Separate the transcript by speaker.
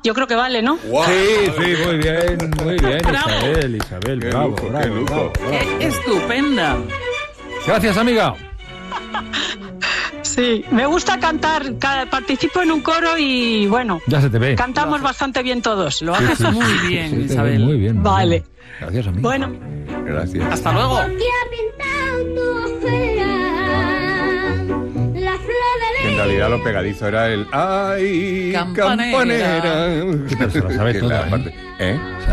Speaker 1: Yo creo que vale, ¿no?
Speaker 2: Wow.
Speaker 3: Sí, muy bien,
Speaker 4: Bravo.
Speaker 3: Isabel,
Speaker 2: Qué
Speaker 3: bravo,
Speaker 2: lujo,
Speaker 3: bravo,
Speaker 2: qué lujo.
Speaker 3: bravo, bravo.
Speaker 4: ¡Qué estupenda!
Speaker 3: Gracias, amiga.
Speaker 1: Sí, me gusta cantar, participo en un coro y bueno,
Speaker 3: Ya se te ve.
Speaker 1: cantamos bastante bien todos.
Speaker 4: Lo haces muy bien,
Speaker 3: Sí, te ve
Speaker 4: Isabel.
Speaker 3: muy bien. muy
Speaker 1: Vale.
Speaker 3: bien. Gracias, amiga.
Speaker 1: Bueno,
Speaker 2: Gracias.
Speaker 4: Hasta luego.
Speaker 2: En realidad lo pegadizo era el ¡ay,
Speaker 4: Campanera!
Speaker 2: campanera!
Speaker 3: Sí, pero se la sabe
Speaker 2: Que
Speaker 3: toda,
Speaker 2: la
Speaker 3: ¿eh?
Speaker 2: parte- ¿Eh?